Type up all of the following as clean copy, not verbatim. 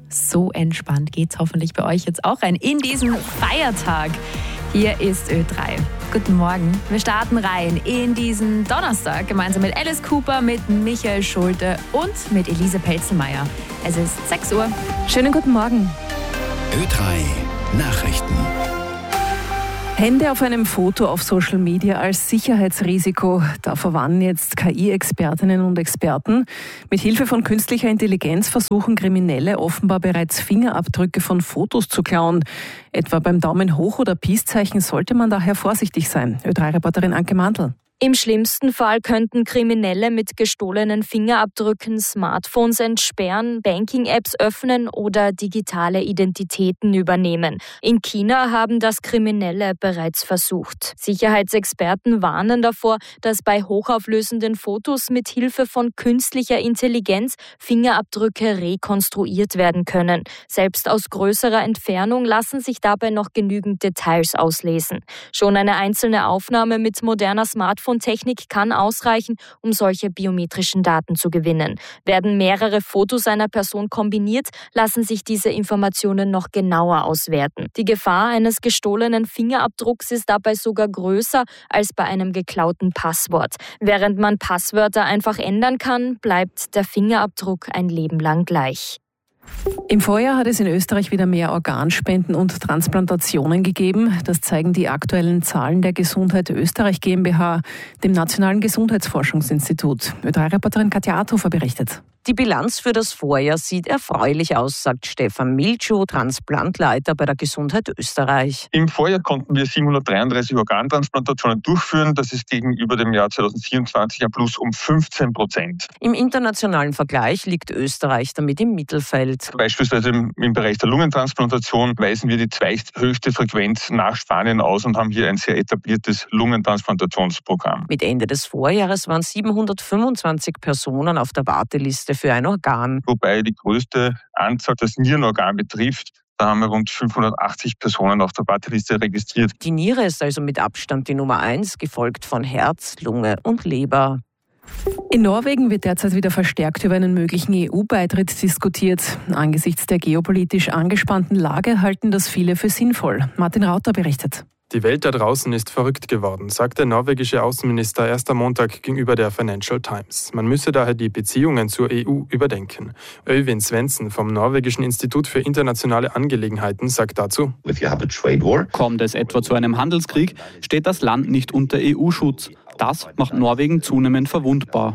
So entspannt geht's hoffentlich bei euch jetzt auch rein in diesen Feiertag. Hier ist Ö3. Guten Morgen. Wir starten rein in diesen Donnerstag gemeinsam mit Alice Cooper, mit Michael Schulte und mit Elise Pelzelmeier. Es ist 6 Uhr. Schönen guten Morgen. Ö3 Nachrichten. Hände auf einem Foto auf Social Media als Sicherheitsrisiko. Da verwarnen jetzt KI-Expertinnen und Experten. Mit Hilfe von künstlicher Intelligenz versuchen Kriminelle offenbar bereits Fingerabdrücke von Fotos zu klauen. Etwa beim Daumen hoch oder Peace-Zeichen sollte man daher vorsichtig sein. Ö3-Reporterin Anke Mandl. Im schlimmsten Fall könnten Kriminelle mit gestohlenen Fingerabdrücken Smartphones entsperren, Banking-Apps öffnen oder digitale Identitäten übernehmen. In China haben das Kriminelle bereits versucht. Sicherheitsexperten warnen davor, dass bei hochauflösenden Fotos mit Hilfe von künstlicher Intelligenz Fingerabdrücke rekonstruiert werden können. Selbst aus größerer Entfernung lassen sich dabei noch genügend Details auslesen. Schon eine einzelne Aufnahme mit moderner Smartphone-Technik kann ausreichen, um solche biometrischen Daten zu gewinnen. Werden mehrere Fotos einer Person kombiniert, lassen sich diese Informationen noch genauer auswerten. Die Gefahr eines gestohlenen Fingerabdrucks ist dabei sogar größer als bei einem geklauten Passwort. Während man Passwörter einfach ändern kann, bleibt der Fingerabdruck ein Leben lang gleich. Im Vorjahr hat es in Österreich wieder mehr Organspenden und Transplantationen gegeben. Das zeigen die aktuellen Zahlen der Gesundheit Österreich GmbH, dem Nationalen Gesundheitsforschungsinstitut. Ö3-Reporterin Katja Arthofer berichtet. Die Bilanz für das Vorjahr sieht erfreulich aus, sagt Stefan Miltschuh, Transplantleiter bei der Gesundheit Österreich. Im Vorjahr konnten wir 733 Organtransplantationen durchführen. Das ist gegenüber dem Jahr 2024 ein Plus um 15%. Im internationalen Vergleich liegt Österreich damit im Mittelfeld. Beispielsweise im Bereich der Lungentransplantation weisen wir die zweithöchste Frequenz nach Spanien aus und haben hier ein sehr etabliertes Lungentransplantationsprogramm. Mit Ende des Vorjahres waren 725 Personen auf der Warteliste für ein Organ. Wobei die größte Anzahl das Nierenorgan betrifft. Da haben wir rund 580 Personen auf der Warteliste registriert. Die Niere ist also mit Abstand die Nummer 1, gefolgt von Herz, Lunge und Leber. In Norwegen wird derzeit wieder verstärkt über einen möglichen EU-Beitritt diskutiert. Angesichts der geopolitisch angespannten Lage halten das viele für sinnvoll. Martin Rauter berichtet. Die Welt da draußen ist verrückt geworden, sagt der norwegische Außenminister erst am Montag gegenüber der Financial Times. Man müsse daher die Beziehungen zur EU überdenken. Øyvind Svendsen vom norwegischen Institut für internationale Angelegenheiten sagt dazu: Kommt es etwa zu einem Handelskrieg, steht das Land nicht unter EU-Schutz. Das macht Norwegen zunehmend verwundbar.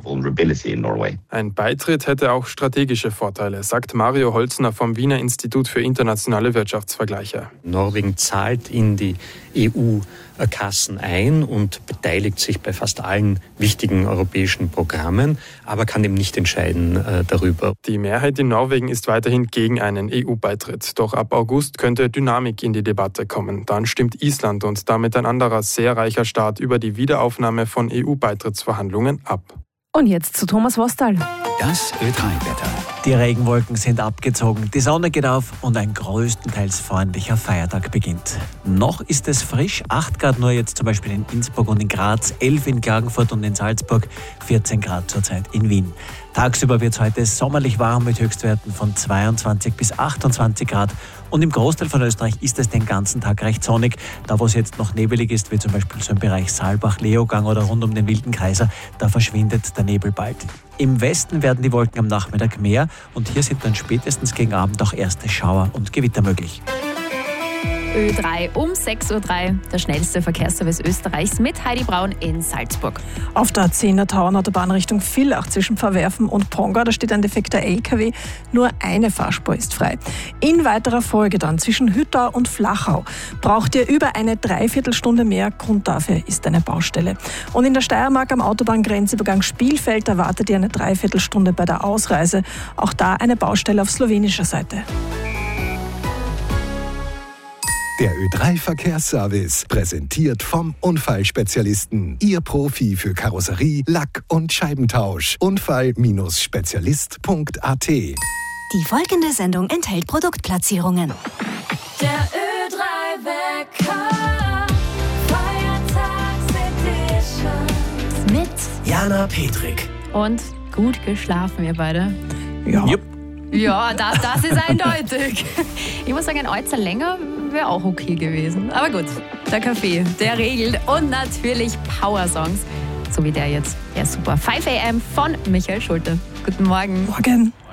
Ein Beitritt hätte auch strategische Vorteile, sagt Mario Holzner vom Wiener Institut für internationale Wirtschaftsvergleiche. Norwegen zahlt in die EU-Kassen ein und beteiligt sich bei fast allen wichtigen europäischen Programmen, aber kann eben nicht entscheiden darüber. Die Mehrheit in Norwegen ist weiterhin gegen einen EU-Beitritt. Doch ab August könnte Dynamik in die Debatte kommen. Dann stimmt Island und damit ein anderer sehr reicher Staat über die Wiederaufnahme von EU-Beitrittsverhandlungen ab. Und jetzt zu Thomas Wostal. Das Ö3-Wetter. Die Regenwolken sind abgezogen, die Sonne geht auf und ein größtenteils freundlicher Feiertag beginnt. Noch ist es frisch, 8 Grad nur jetzt zum Beispiel in Innsbruck und in Graz, 11 in Klagenfurt und in Salzburg, 14 Grad zurzeit in Wien. Tagsüber wird es heute sommerlich warm mit Höchstwerten von 22 bis 28 Grad. Und im Großteil von Österreich ist es den ganzen Tag recht sonnig. Da, wo es jetzt noch nebelig ist, wie zum Beispiel so im Bereich Saalbach, Leogang oder rund um den Wilden Kaiser, da verschwindet der Nebel bald. Im Westen werden die Wolken am Nachmittag mehr und hier sind dann spätestens gegen Abend auch erste Schauer und Gewitter möglich. Ö3 um 6.03 Uhr, der schnellste Verkehrsservice Österreichs mit Heidi Braun in Salzburg. Auf der 10er Tauernautobahn Richtung Villach zwischen Verwerfen und Pongau, da steht ein defekter LKW. Nur eine Fahrspur ist frei. In weiterer Folge dann zwischen Hüttau und Flachau braucht ihr über eine Dreiviertelstunde mehr. Grund dafür ist eine Baustelle. Und in der Steiermark am Autobahngrenzübergang Spielfeld erwartet ihr eine Dreiviertelstunde bei der Ausreise. Auch da eine Baustelle auf slowenischer Seite. Der Ö3-Verkehrsservice, präsentiert vom Unfallspezialisten. Ihr Profi für Karosserie, Lack- und Scheibentausch. Unfall-spezialist.at. Die folgende Sendung enthält Produktplatzierungen. Der Ö3-Wecker, Feiertags-Edition. Mit Jana Petrik. Und gut geschlafen, wir beide. Ja. Jupp. Ja, das ist eindeutig. Ich muss sagen, ein Alzer länger wäre auch okay gewesen. Aber gut, der Kaffee, der regelt. Und natürlich Power-Songs, so wie der jetzt. Ja, super. 5 AM von Michael Schulte. Guten Morgen. Morgen.